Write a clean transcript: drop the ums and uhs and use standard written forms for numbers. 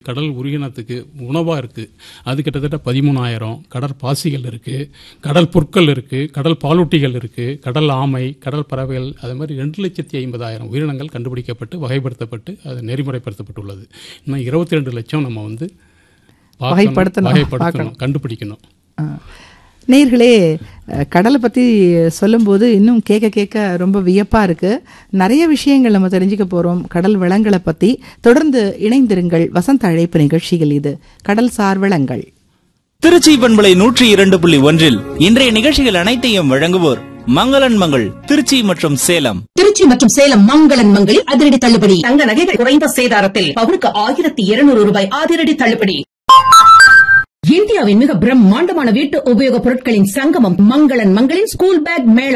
கடல் உயிரினத்துக்கு உணவா இருக்கு. அது கிட்டத்தட்ட 13,000. கடற்பாசிகள் இருக்கு, கடல் புற்கள் இருக்கு, கடல் பாலூட்டிகள் இருக்கு, கடல் ஆமை, கடல் பறவைகள், அது மாதிரி 2,50,000 உயிரினங்கள் கண்டுபிடிக்கப்பட்டு வகைப்படுத்தப்பட்டு அது நெறிமுறைப்படுத்தப்பட்டுள்ளது. இன்னும் 22 லட்சம் நம்ம வந்து வகைப்படுத்தணும், கண்டுபிடிக்கணும். நேயர்களே, கடலை பற்றி சொல்லும்போது இன்னும் கேட்க கேட்க ரொம்ப வியப்பாக இருக்குது. நிறைய விஷயங்கள் நம்ம தெரிஞ்சுக்க போகிறோம் கடல் வளங்களை பற்றி. தொடர்ந்து இணைந்திருங்கள். வசந்த அழைப்பு நிகழ்ச்சியில் இது கடல் சார் வளங்கள். திருச்சி பண்பலை 102.1 இன்றைய நிகழ்ச்சிகள் அனைத்தையும் வழங்குவோர் மங்களன் மங்கள் திருச்சி மற்றும் சேலம். திருச்சி மற்றும் சேலம் மங்களன் மங்களில் அதிரடி தள்ளுபடி. தங்க நகைகள் குறைந்த சேதாரத்தில் பவுனுக்கு 1,200 ரூபாய் அதிரடி தள்ளுபடி. இந்தியாவின் மிக பிரம்மாண்டமான வீட்டு உபயோகப் பொருட்களின் சங்கமம் மங்களன் மங்களின் ஸ்கூல் பேக் மேளா.